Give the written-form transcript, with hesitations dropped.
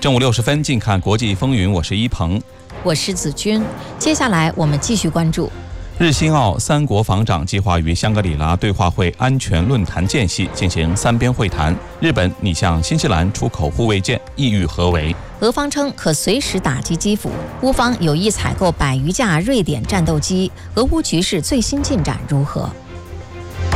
正午60分，近看国际风云，我是一鹏， 我是子君。接下来我们继续关注日新澳三国防长计划于香格里拉对话会安全论坛间隙进行三边会谈。日本拟向新西兰出口护卫舰，意欲何为？ 俄方称可随时打击基辅，乌方有意采购100余架瑞典战斗机。俄乌局势最新进展如何？